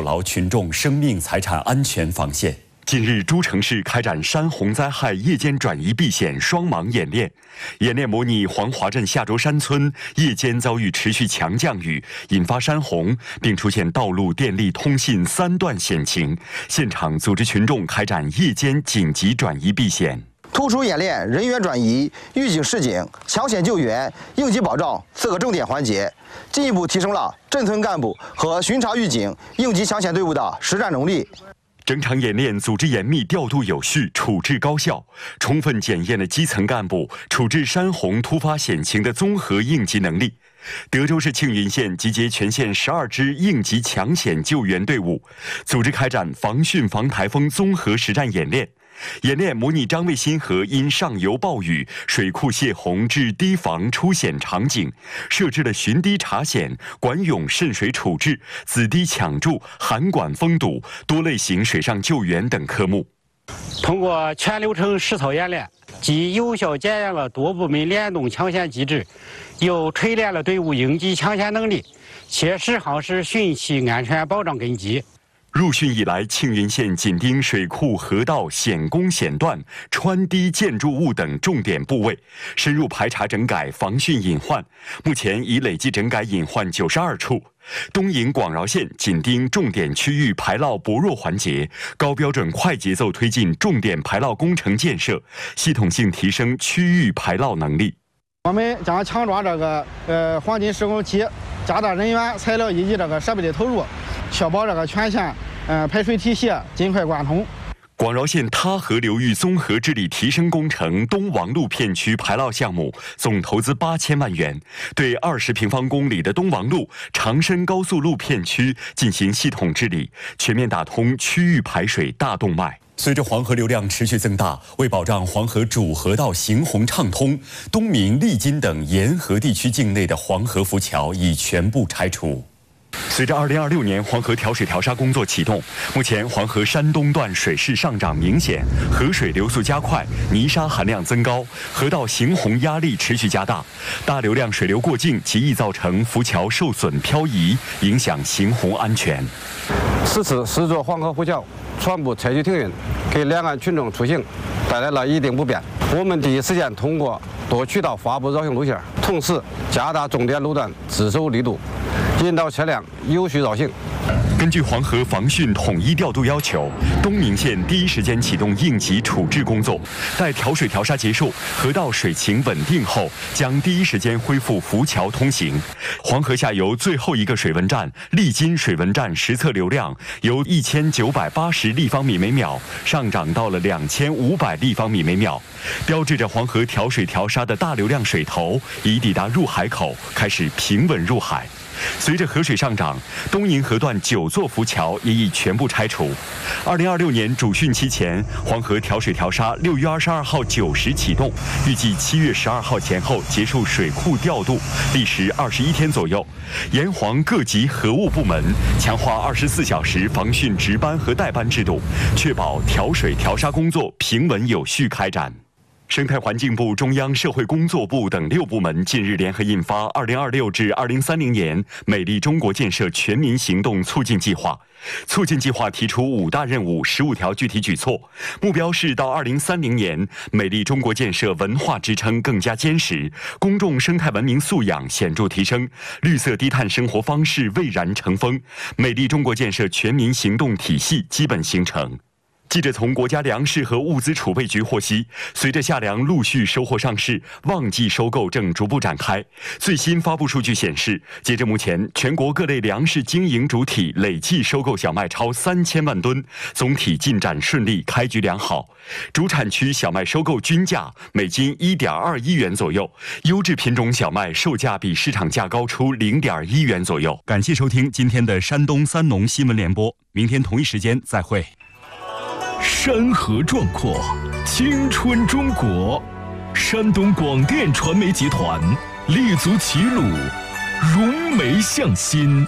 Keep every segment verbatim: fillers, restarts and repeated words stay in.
牢群众生命财产安全防线。近日，诸城市开展山洪灾害夜间转移避险双盲演练，演练模拟黄华镇下周山村夜间遭遇持续强降雨，引发山洪，并出现道路、电力、通信三断险情。现场组织群众开展夜间紧急转移避险。 突出演练人员转移、预警示警、抢险救援、应急保障四个重点环节，进一步提升了镇村干部和巡查预警、应急抢险队伍的实战能力。 整场演练组织严密、调度有序、处置高效，充分检验了基层干部处置山洪突发险情的综合应急能力。德州市庆云县集结全县十二支应急抢险救援队伍，组织开展防汛防台风综合实战演练。 演练模拟张卫新河因上游暴雨、水库泄洪致堤防出险场景，设置了巡堤查险、管涌渗水处置、子堤抢筑、涵管封堵、多类型水上救援等科目。 通过全流程实操演练，既有效检验了多部门联动抢险机制，又锤炼了队伍应急抢险能力，切实夯实汛期安全保障根基。 入汛以来，庆云县紧盯水库、河道、险沟险段、穿堤建筑物等重点部位，深入排查整改防汛隐患。目前已累计整改隐患九十二处。东营广饶县紧盯重点区域排涝薄弱环节，高标准、快节奏推进重点排涝工程建设，系统性提升区域排涝能力。 我们将强抓这个呃黄金施工期，加大人员、材料以及这个设备的投入，确保这个全县呃排水体系尽快贯通。 广饶县塌河流域综合治理提升工程东王路片区排涝项目总投资八千万元，对二十平方公里的东王路长深高速路片区进行系统治理，全面打通区域排水大动脉。 随着黄河流量持续增大，为保障黄河主河道行洪畅通，东明、利津等沿河地区境内的黄河浮桥已全部拆除。随着二零二六年黄河调水调沙工作启动，目前黄河山东段水势上涨明显，河水流速加快，泥沙含量增高，河道行洪压力持续加大，大流量水流过境极易造成浮桥受损漂移，影响行洪安全。 此次十座黄河浮桥 全部采取停运，给两岸群众出行带来了一定不便。我们第一时间通过多渠道发布绕行路线，同时加大重点路段自守力度，引导车辆有序绕行。 根据黄河防汛统一调度要求，东宁县第一时间启动应急处置工作，待调水调沙结束，河道水情稳定后，将第一时间恢复浮桥通行。黄河下游最后一个水文站利津水文站实测流量由一千九百八十立方米每秒上涨到了两千五百立方米每秒，标志着黄河调水调沙的大流量水头已抵达入海口，开始平稳入海。 随着河水上涨，东营河段九座浮桥也已全部拆除。二零二六年主汛期前，黄河调水调沙六月二十二号九时启动，预计七月十二号前后结束水库调度，历时二十一天左右。沿黄各级河务部门强化二十四小时防汛值班和代班制度，确保调水调沙工作平稳有序开展。 生态环境部、中央社会工作部等六部门近日联合印发《二零二六至二零三零年美丽中国建设全民行动促进计划》。促进计划提出五大任务、十五条具体举措，目标是到二零三零年，美丽中国建设文化支撑更加坚实，公众生态文明素养显著提升，绿色低碳生活方式蔚然成风，美丽中国建设全民行动体系基本形成。 记者从国家粮食和物资储备局获悉，随着夏粮陆续收货上市，旺季收购正逐步展开。最新发布数据显示，截至目前，全国各类粮食经营主体累计收购小麦超三千万吨，总体进展顺利，开局良好。主产区小麦收购均价每斤一点二一元左右，优质品种小麦售价比市场价高出零点一元左右。感谢收听今天的山东三农新闻联播，明天同一时间再会。 山河壮阔，青春中国。山东广电传媒集团立足齐鲁，融媒向心，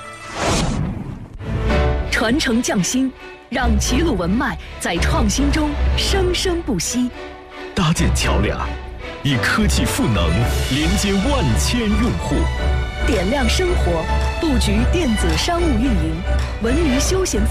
传承匠心，让齐鲁文脉在创新中生生不息。 搭建桥梁，以科技赋能连接万千用户。 点亮生活，布局电子商务运营、文娱休闲。